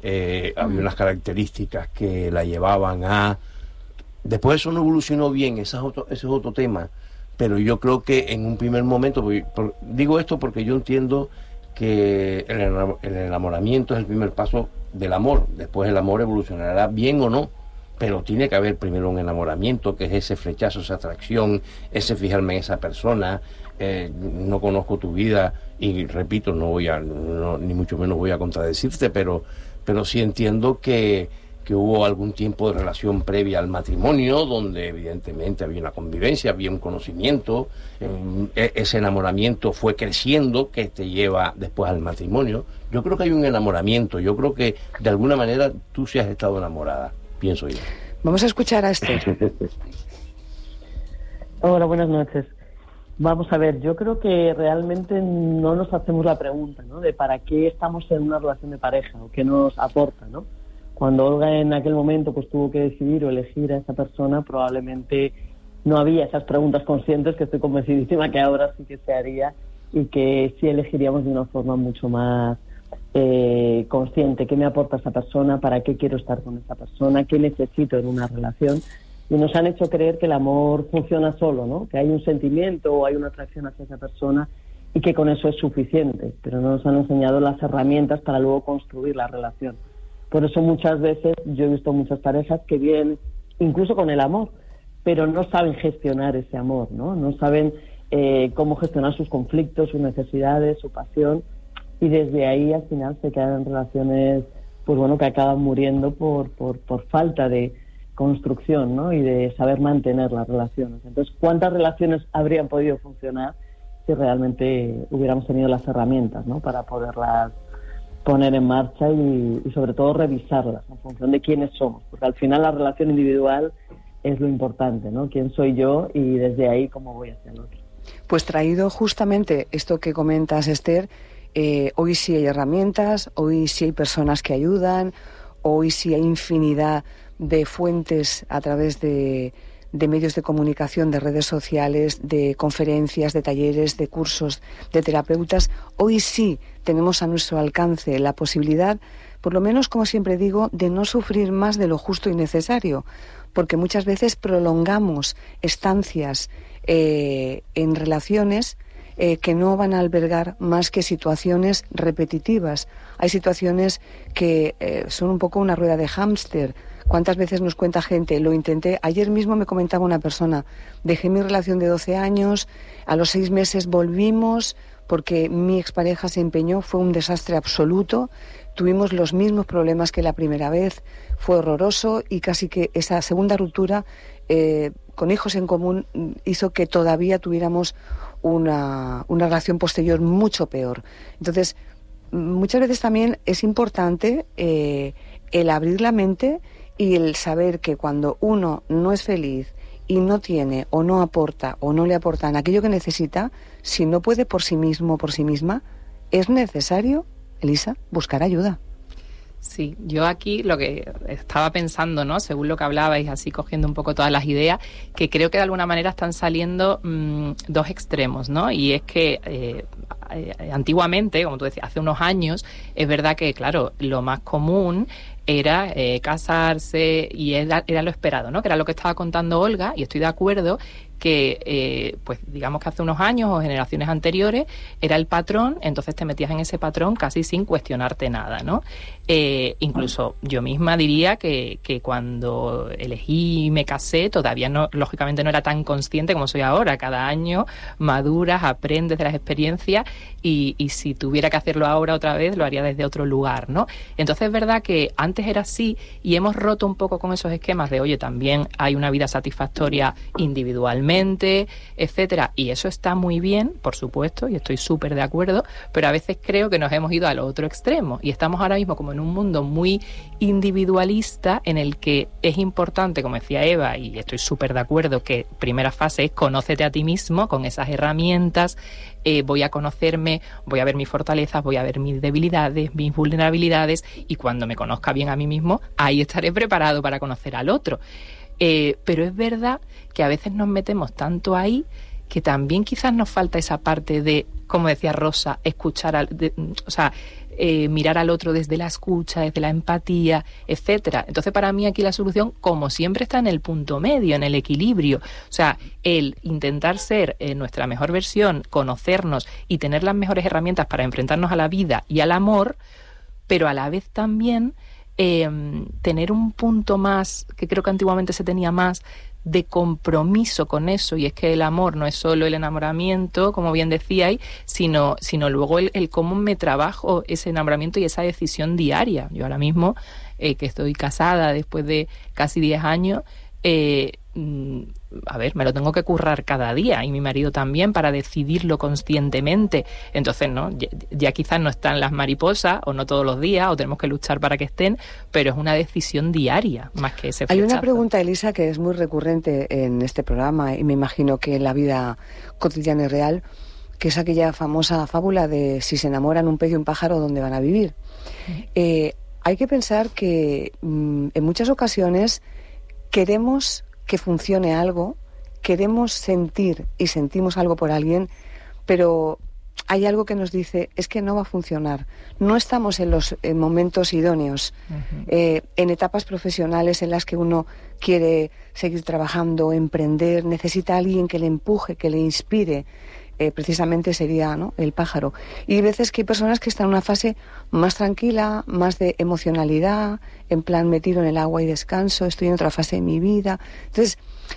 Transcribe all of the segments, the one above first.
había unas características que la llevaban a... Después eso no evolucionó bien, ese es otro tema, pero yo creo que en un primer momento, digo esto porque yo entiendo que el enamoramiento es el primer paso del amor, después el amor evolucionará bien o no, pero tiene que haber primero un enamoramiento, que es ese flechazo, esa atracción, ese fijarme en esa persona, no conozco tu vida, y repito, ni mucho menos voy a contradecirte, pero sí entiendo que hubo algún tiempo de relación previa al matrimonio, donde evidentemente había una convivencia, había un conocimiento, ese enamoramiento fue creciendo, que te lleva después al matrimonio. Yo creo que hay un enamoramiento, yo creo que de alguna manera tú sí has estado enamorada, pienso yo. Vamos a escuchar a Esther. Hola, buenas noches. Vamos a ver, yo creo que realmente no nos hacemos la pregunta, ¿no?, de para qué estamos en una relación de pareja o qué nos aporta, ¿no? Cuando Olga en aquel momento pues tuvo que decidir o elegir a esa persona, probablemente no había esas preguntas conscientes que estoy convencidísima que ahora sí que se haría, y que sí elegiríamos de una forma mucho más consciente. ¿Qué me aporta esa persona? ¿Para qué quiero estar con esa persona? ¿Qué necesito en una relación? Y nos han hecho creer que el amor funciona solo, ¿no?, que hay un sentimiento o hay una atracción hacia esa persona y que con eso es suficiente, pero no nos han enseñado las herramientas para luego construir la relación. Por eso muchas veces yo he visto muchas parejas que vienen incluso con el amor, pero no saben gestionar ese amor, ¿no? No saben cómo gestionar sus conflictos, sus necesidades, su pasión, y desde ahí al final se quedan en relaciones, pues bueno, que acaban muriendo por falta de construcción, ¿no?, y de saber mantener las relaciones. Entonces, ¿cuántas relaciones habrían podido funcionar si realmente hubiéramos tenido las herramientas, ¿no?, para poderlas poner en marcha y sobre todo revisarlas en función de quiénes somos? Porque al final la relación individual es lo importante, ¿no? ¿Quién soy yo? Y desde ahí, ¿cómo voy hacia el otro? Pues traído justamente esto que comentas, Esther, hoy sí hay herramientas, hoy sí hay personas que ayudan, hoy sí hay infinidad de fuentes a través de medios de comunicación, de redes sociales, de conferencias, de talleres, de cursos, de terapeutas. Hoy sí tenemos a nuestro alcance la posibilidad, por lo menos, como siempre digo, de no sufrir más de lo justo y necesario, porque muchas veces prolongamos estancias en relaciones que no van a albergar más que situaciones repetitivas. Hay situaciones que son un poco una rueda de hámster. ¿Cuántas veces nos cuenta gente? Lo intenté, ayer mismo me comentaba una persona, dejé mi relación de 12 años, a los 6 meses volvimos porque mi expareja se empeñó, fue un desastre absoluto, tuvimos los mismos problemas que la primera vez, fue horroroso, y casi que esa segunda ruptura con hijos en común hizo que todavía tuviéramos una relación posterior mucho peor. Entonces, muchas veces también es importante el abrir la mente y el saber que cuando uno no es feliz y no tiene o no aporta o no le aportan aquello que necesita, si no puede por sí mismo o por sí misma, es necesario, Elisa, buscar ayuda. Sí, yo aquí lo que estaba pensando, ¿no?, según lo que hablabais, así cogiendo un poco todas las ideas, que creo que de alguna manera están saliendo dos extremos, ¿no? Y es que antiguamente, como tú decías, hace unos años, es verdad que, claro, lo más común era casarse y era lo esperado, ¿no?, que era lo que estaba contando Olga, y estoy de acuerdo que, pues digamos que hace unos años o generaciones anteriores era el patrón, entonces te metías en ese patrón casi sin cuestionarte nada, ¿no? Incluso yo misma diría que cuando elegí y me casé todavía no, lógicamente no era tan consciente como soy ahora. Cada año maduras, aprendes de las experiencias y si tuviera que hacerlo ahora otra vez lo haría desde otro lugar, ¿no? Entonces es verdad que antes era así y hemos roto un poco con esos esquemas de, oye, también hay una vida satisfactoria individualmente, etcétera, y eso está muy bien, por supuesto, y estoy súper de acuerdo, pero a veces creo que nos hemos ido al otro extremo y estamos ahora mismo como en un mundo muy individualista en el que es importante, como decía Eva, y estoy súper de acuerdo, que primera fase es conócete a ti mismo con esas herramientas. Voy a conocerme, voy a ver mis fortalezas, voy a ver mis debilidades, mis vulnerabilidades, y cuando me conozca bien a mí mismo, ahí estaré preparado para conocer al otro. Pero es verdad que a veces nos metemos tanto ahí que también quizás nos falta esa parte de como decía Rosa, escuchar, mirar al otro desde la escucha, desde la empatía, etcétera. Entonces, para mí aquí la solución, como siempre, está en el punto medio, en el equilibrio. O sea, el intentar ser nuestra mejor versión, conocernos y tener las mejores herramientas para enfrentarnos a la vida y al amor, pero a la vez también tener un punto más, que creo que antiguamente se tenía más, de compromiso con eso, y es que el amor no es solo el enamoramiento, como bien decíais, sino luego el cómo me trabajo ese enamoramiento y esa decisión diaria. Yo ahora mismo, que estoy casada después de casi 10 años, me lo tengo que currar cada día, y mi marido también, para decidirlo conscientemente. Entonces, ya quizás no están las mariposas, o no todos los días, o tenemos que luchar para que estén, pero es una decisión diaria, más que ese flechazo. Hay una pregunta, Elisa, que es muy recurrente en este programa, y me imagino que en la vida cotidiana y real, que es aquella famosa fábula de si se enamoran un pez y un pájaro, ¿dónde van a vivir? Hay que pensar que en muchas ocasiones queremos que funcione algo, queremos sentir y sentimos algo por alguien, pero hay algo que nos dice, es que no va a funcionar. No estamos en los momentos idóneos, en etapas profesionales en las que uno quiere seguir trabajando, emprender, necesita a alguien que le empuje, que le inspire. Precisamente sería, ¿no?, el pájaro. Y hay veces que hay personas que están en una fase más tranquila, más de emocionalidad, en plan metido en el agua y descanso, estoy en otra fase de mi vida. Entonces,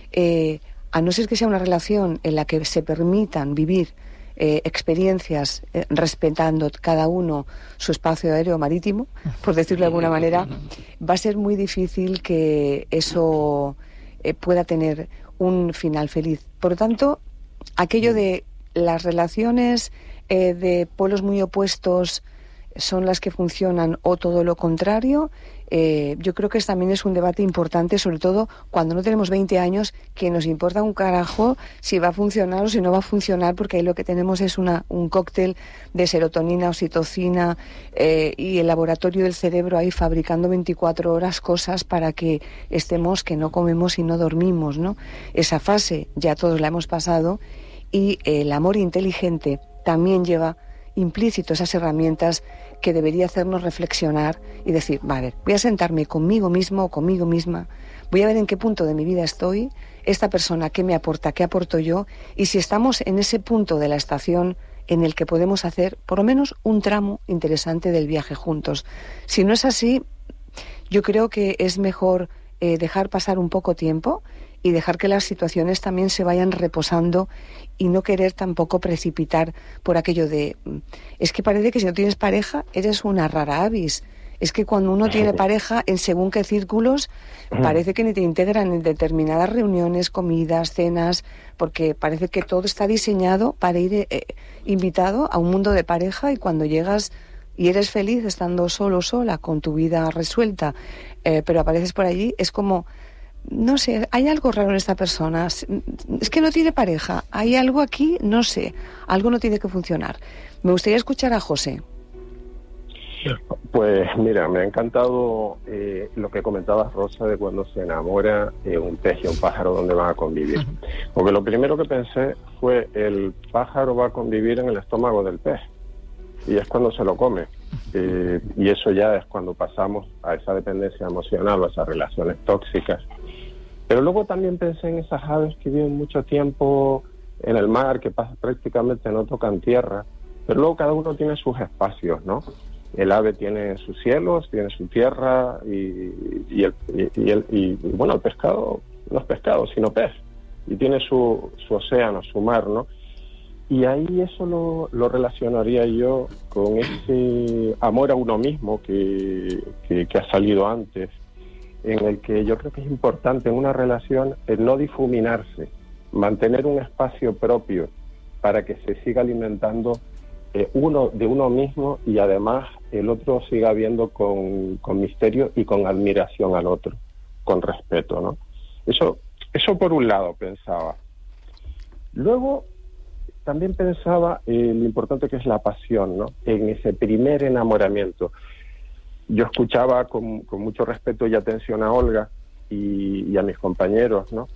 a no ser que sea una relación en la que se permitan vivir experiencias respetando cada uno su espacio aéreo marítimo, por decirlo de alguna manera, va a ser muy difícil que eso pueda tener un final feliz. Por lo tanto, aquello de las relaciones de polos muy opuestos son las que funcionan o todo lo contrario, yo creo que también es un debate importante, sobre todo cuando no tenemos 20 años, que nos importa un carajo si va a funcionar o si no va a funcionar, porque ahí lo que tenemos es un cóctel de serotonina, oxitocina y el laboratorio del cerebro ahí fabricando 24 horas cosas para que estemos, que no comemos y no dormimos, ¿no? Esa fase ya todos la hemos pasado. Y el amor inteligente también lleva implícito esas herramientas que debería hacernos reflexionar y decir, vale, voy a sentarme conmigo mismo o conmigo misma, voy a ver en qué punto de mi vida estoy, esta persona qué me aporta, qué aporto yo, y si estamos en ese punto de la estación en el que podemos hacer por lo menos un tramo interesante del viaje juntos. Si no es así, yo creo que es mejor dejar pasar un poco tiempo y dejar que las situaciones también se vayan reposando y no querer tampoco precipitar por aquello de... Es que parece que si no tienes pareja eres una rara avis. Es que cuando uno tiene pareja, en según qué círculos, parece que ni te integran en determinadas reuniones, comidas, cenas, porque parece que todo está diseñado para ir invitado a un mundo de pareja, y cuando llegas y eres feliz estando solo o sola, con tu vida resuelta, pero apareces por allí, es como... No sé, hay algo raro en esta persona, es que no tiene pareja, hay algo aquí, no sé, algo no tiene que funcionar. Me gustaría escuchar a José. Pues mira, me ha encantado lo que comentabas, Rosa, de cuando se enamora un pez y un pájaro, donde van a convivir. Porque lo primero que pensé fue, el pájaro va a convivir en el estómago del pez, y es cuando se lo come. Y eso ya es cuando pasamos a esa dependencia emocional o a esas relaciones tóxicas. Pero luego también pensé en esas aves que viven mucho tiempo en el mar, que prácticamente no tocan tierra, pero luego cada uno tiene sus espacios, ¿no? El ave tiene sus cielos, tiene su tierra, y bueno, el pescado no es pescado, sino pez, y tiene su océano, su mar, ¿no? Y ahí eso lo relacionaría yo con ese amor a uno mismo que ha salido antes, en el que yo creo que es importante en una relación el no difuminarse, mantener un espacio propio para que se siga alimentando uno de uno mismo, y además el otro siga viendo con misterio y con admiración al otro, con respeto, ¿no? Eso por un lado pensaba. Luego también pensaba lo importante que es la pasión, ¿no? En ese primer enamoramiento. Yo escuchaba con mucho respeto y atención a Olga y a mis compañeros, ¿no?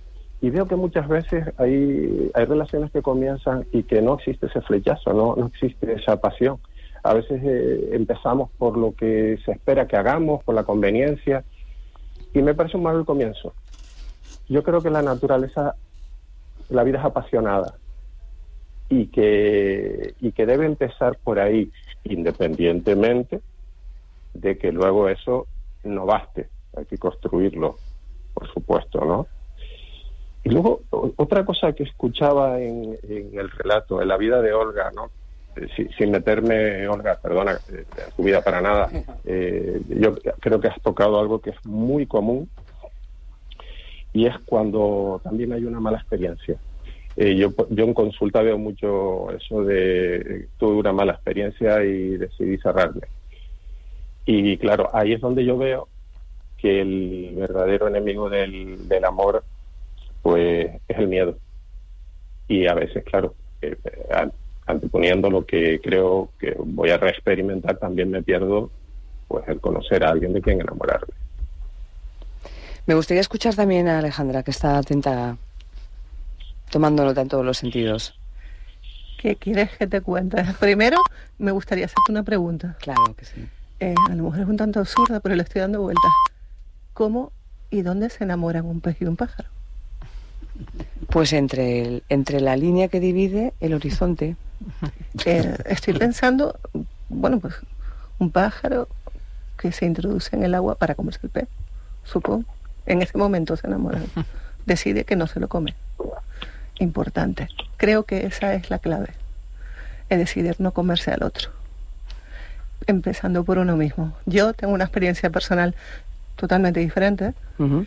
Y veo que muchas veces hay relaciones que comienzan y que no existe ese flechazo, no existe esa pasión. A veces empezamos por lo que se espera que hagamos, por la conveniencia, y me parece un mal comienzo. Yo creo que la naturaleza, la vida es apasionada, y que debe empezar por ahí, independientemente de que luego eso no baste, hay que construirlo, por supuesto, ¿no? Y luego, otra cosa que escuchaba en el relato, en la vida de Olga, ¿no? Sin meterme, Olga, perdona, en tu vida para nada, yo creo que has tocado algo que es muy común, y es cuando también hay una mala experiencia. Yo en consulta veo mucho eso de tuve una mala experiencia y decidí cerrarme. Y claro, ahí es donde yo veo que el verdadero enemigo del amor pues es el miedo. Y a veces, claro, anteponiendo lo que creo que voy a reexperimentar, también me pierdo pues el conocer a alguien de quien enamorarme. Me gustaría escuchar también a Alejandra, que está atenta, tomando nota en todos los sentidos. ¿Qué quieres que te cuente? Primero, me gustaría hacerte una pregunta. Claro que sí. A lo mejor es un tanto absurda, pero le estoy dando vueltas. ¿Cómo y dónde se enamoran un pez y un pájaro? Pues entre la línea que divide el horizonte. Estoy pensando, bueno, pues un pájaro que se introduce en el agua para comerse el pez, supongo. En ese momento se enamoran. Decide que no se lo come. Importante. Creo que esa es la clave. Es decidir no comerse al otro. Empezando por uno mismo. Yo tengo una experiencia personal totalmente diferente. Uh-huh.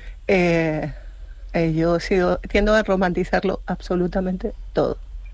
Yo tiendo a romantizarlo absolutamente todo.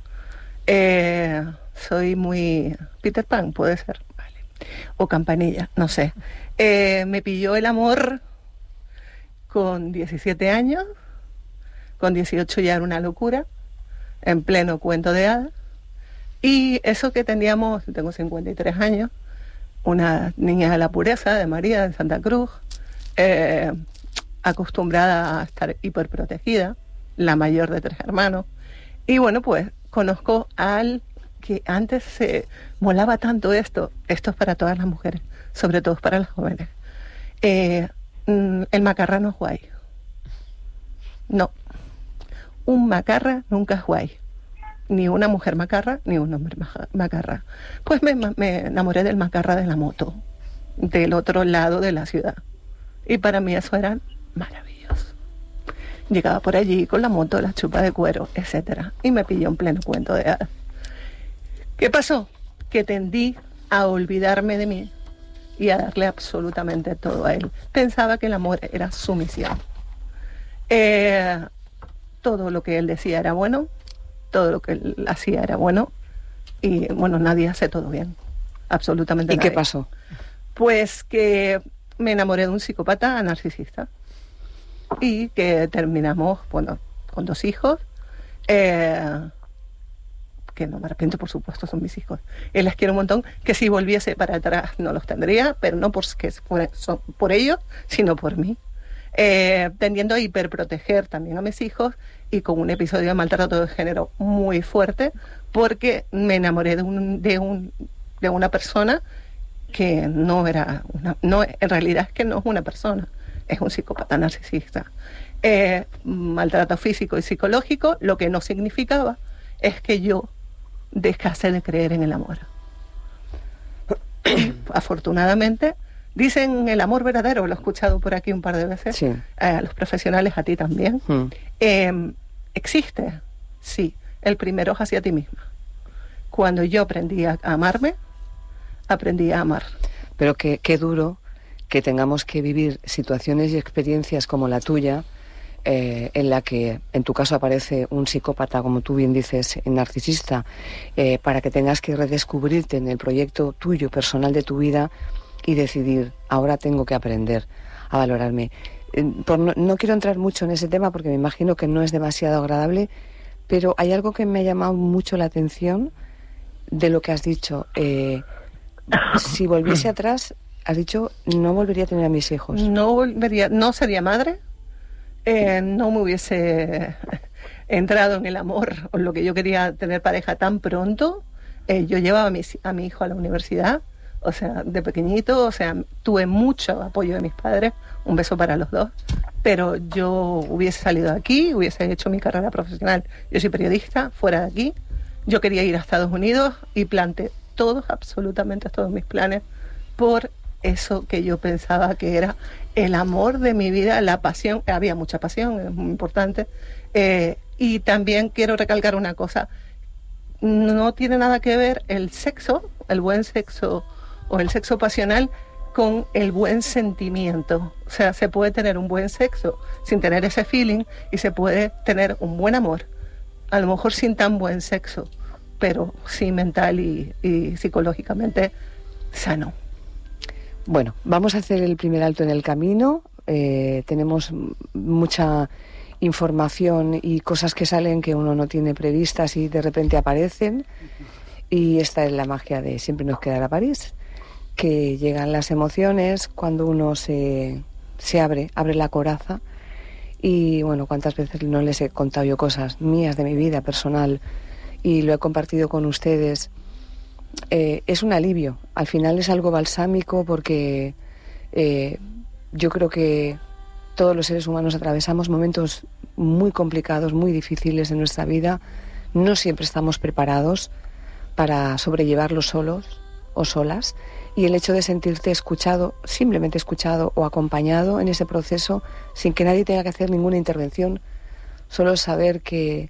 Soy muy Peter Pan, puede ser, vale, o Campanilla, no sé. Me pilló el amor con 17 años, con 18 ya era una locura, en pleno cuento de hadas, y eso que teníamos, tengo 53 años, una niña de la pureza, de María, de Santa Cruz, acostumbrada a estar hiperprotegida, la mayor de 3 hermanos, y bueno, pues conozco al que antes se molaba tanto esto es para todas las mujeres, sobre todo para las jóvenes. El macarra no es guay. No. Un macarra nunca es guay. Ni una mujer macarra, ni un hombre macarra. Pues me enamoré del macarra de la moto, del otro lado de la ciudad. Y para mí eso era maravilloso. Llegaba por allí con la moto, la chupa de cuero, etcétera, y me pilló en pleno cuento de hadas. ¿Qué pasó? Que tendí a olvidarme de mí y a darle absolutamente todo a él. Pensaba que el amor era sumisión. Todo lo que él decía era bueno, todo lo que él hacía era bueno, y bueno, nadie hace todo bien, absolutamente nadie. ¿Y qué pasó? Pues que me enamoré de un psicópata narcisista y que terminamos, bueno, con 2 hijos, que no me arrepiento, por supuesto, son mis hijos. Él les quiero un montón, que si volviese para atrás no los tendría, pero no por ellos, sino por mí. Tendiendo a hiperproteger también a mis hijos y con un episodio de maltrato de género muy fuerte, porque me enamoré de una persona que no era en realidad es que no es una persona, es un psicópata narcisista. Maltrato físico y psicológico, lo que no significaba es que yo dejase de creer en el amor. Y, afortunadamente, dicen el amor verdadero, lo he escuchado por aquí un par de veces, sí. A los profesionales, a ti también. ¿Existe? Sí. El primero es hacia ti misma. Cuando yo aprendí a amarme, aprendí a amar. Pero qué duro que tengamos que vivir situaciones y experiencias como la tuya, en la que en tu caso aparece un psicópata, como tú bien dices, narcisista, para que tengas que redescubrirte en el proyecto tuyo, personal de tu vida, y decidir, ahora tengo que aprender a valorarme. No quiero entrar mucho en ese tema porque me imagino que no es demasiado agradable, pero hay algo que me ha llamado mucho la atención de lo que has dicho. Si volviese atrás, has dicho, no volvería a tener a mis hijos. No sería madre, no me hubiese entrado en el amor o lo que yo quería tener pareja tan pronto. Yo llevaba a mi hijo a la universidad, o sea, de pequeñito, o sea, tuve mucho apoyo de mis padres, un beso para los dos, pero yo hubiese salido de aquí, hubiese hecho mi carrera profesional. Yo soy periodista, fuera de aquí. Yo quería ir a Estados Unidos y planteé absolutamente todos mis planes por eso que yo pensaba que era el amor de mi vida, la pasión. Había mucha pasión, es muy importante. Y también quiero recalcar una cosa, no tiene nada que ver el sexo, el buen sexo o el sexo pasional con el buen sentimiento. O sea, se puede tener un buen sexo sin tener ese feeling y se puede tener un buen amor, a lo mejor sin tan buen sexo, pero sí mental y psicológicamente sano. Bueno, vamos a hacer el primer alto en el camino. Tenemos mucha información y cosas que salen que uno no tiene previstas y de repente aparecen. Y esta es la magia de Siempre nos quedará París, que llegan las emociones cuando uno se abre la coraza. Y bueno, cuántas veces no les he contado yo cosas mías de mi vida personal y lo he compartido con ustedes. Es un alivio, al final es algo balsámico porque yo creo que todos los seres humanos atravesamos momentos muy complicados, muy difíciles en nuestra vida. No siempre estamos preparados para sobrellevarlos solos o solas, y el hecho de sentirte escuchado, simplemente escuchado o acompañado en ese proceso sin que nadie tenga que hacer ninguna intervención, solo saber que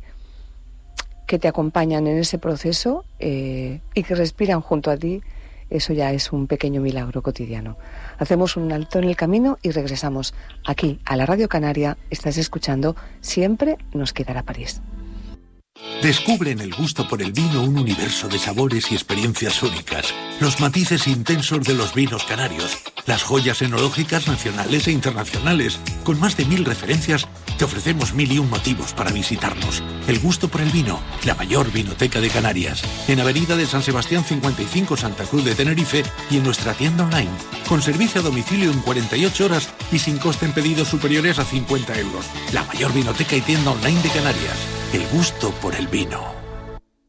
te acompañan en ese proceso y que respiran junto a ti, eso ya es un pequeño milagro cotidiano. Hacemos un alto en el camino y regresamos aquí a la Radio Canaria. Estás escuchando Siempre nos quedará París. Descubre en el gusto por el vino un universo de sabores y experiencias únicas, los matices intensos de los vinos canarios, las joyas enológicas nacionales e internacionales. Con más de 1000 referencias, te ofrecemos 1001 motivos para visitarnos. El gusto por el vino, la mayor vinoteca de Canarias. En Avenida de San Sebastián 55, Santa Cruz de Tenerife, y en nuestra tienda online, con servicio a domicilio en 48 horas y sin coste en pedidos superiores a 50 euros. La mayor vinoteca y tienda online de Canarias. El gusto por el vino.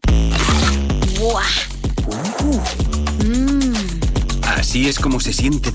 Así es como se siente